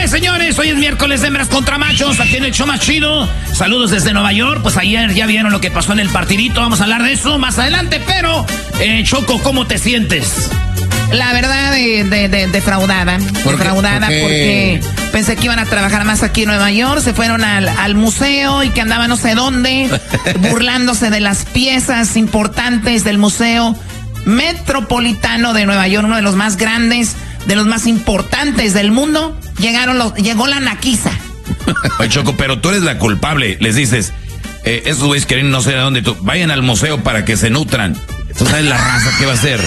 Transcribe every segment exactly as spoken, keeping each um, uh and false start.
Señores, señores, hoy es miércoles de hembras contra machos, aquí en el show más chido. Saludos desde Nueva York, pues ayer ya vieron lo que pasó en el partidito, vamos a hablar de eso más adelante, pero, eh, Choco, ¿cómo te sientes? La verdad, de, de, de, defraudada, ¿Por defraudada qué? porque pensé que iban a trabajar más aquí en Nueva York, se fueron al, al museo y que andaban no sé dónde, burlándose de las piezas importantes del Museo Metropolitano de Nueva York, uno de los más grandes, de los más importantes del mundo. Llegaron los, llegó la naquiza. Oye, Choco, pero tú eres la culpable. Les dices, eh, esos güeyes quieren no sé de dónde, tú, vayan al museo para que se nutran. Tú sabes la raza que va a hacer.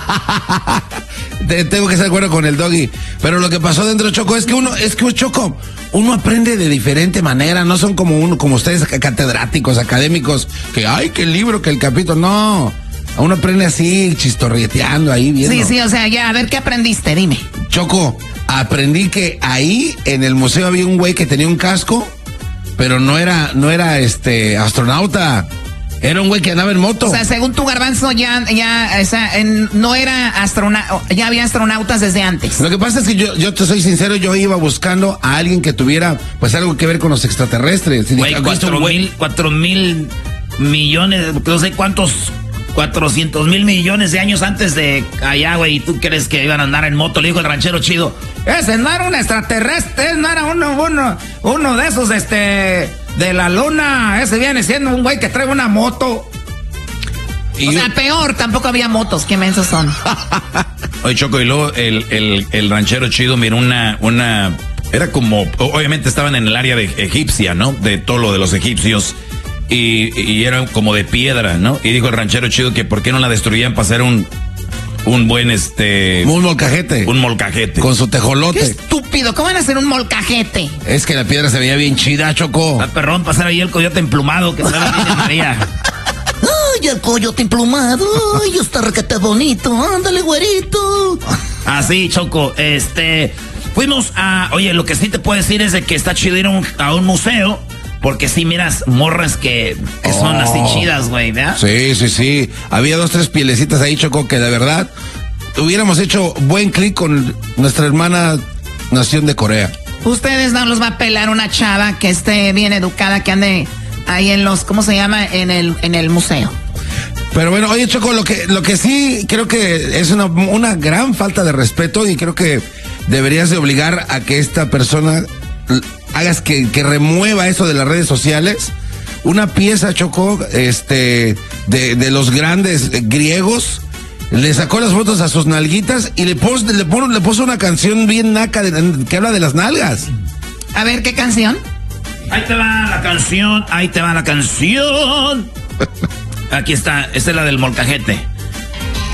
Tengo que estar de acuerdo con el Doggy. Pero lo que pasó dentro, Choco, es que uno, es que Choco, uno aprende de diferente manera. No son como uno, como ustedes, catedráticos, académicos, que ay, que el libro, que el capítulo. No. Uno aprende así, chistorrieteando ahí, viendo. Sí, sí, o sea, ya, a ver qué aprendiste, dime. Choco, aprendí que ahí en el museo había un güey que tenía un casco, pero no era, no era este astronauta. Era un güey que andaba en moto. O sea, según tu Garbanzo, ya, ya, o sea, en, no era astronauta, ya había astronautas desde antes. Lo que pasa es que yo, yo te soy sincero, yo iba buscando a alguien que tuviera, pues, algo que ver con los extraterrestres. Güey, cuatro mil, cuatro mil millones, no sé cuántos, cuatrocientos mil millones de años antes de allá, güey, ¿y tú crees que iban a andar en moto? Le dijo el ranchero chido. Ese no era un extraterrestre, no era uno, uno, uno de esos, este, de la luna. Ese viene siendo un güey que trae una moto. Y o sea, peor, tampoco había motos, qué mensos son. Oye, Choco, y luego el, el, el ranchero chido miró una, una, era como, obviamente estaban en el área de egipcia, ¿no? De todo lo de los egipcios. Y, y era como de piedra, ¿no? Y dijo el ranchero chido que por qué no la destruían para hacer un, un buen, este... Un molcajete. Un molcajete. Con su tejolote. Qué estúpido, ¿cómo van a hacer un molcajete? Es que la piedra se veía bien chida, Choco. Ah, perrón, pasar ahí el coyote emplumado que estaba bien en María. Ay, el coyote emplumado, ay, está requete bonito, ándale, güerito. Así, Choco, este... Fuimos a... Oye, lo que sí te puedo decir es de que está chido ir a un, a un museo... Porque sí, miras morras que, que son oh. así chidas, güey, ¿verdad? Sí, sí, sí. Había dos, tres pielecitas ahí, Choco, que de verdad hubiéramos hecho buen clic con nuestra hermana nación de Corea. Ustedes no los va a pelar una chava que esté bien educada, que ande ahí en los, ¿cómo se llama? En el, en el museo. Pero bueno, oye, Choco, lo que, lo que sí creo que es una, una gran falta de respeto y creo que deberías de obligar a que esta persona... hagas que, que remueva eso de las redes sociales. Una pieza, Choco, este, de, de los grandes griegos, le sacó las fotos a sus nalguitas y le puso, le puso, le puso una canción bien naca de, que habla de las nalgas. A ver, ¿qué canción? Ahí te va la canción, ahí te va la canción. Aquí está, esta es la del molcajete.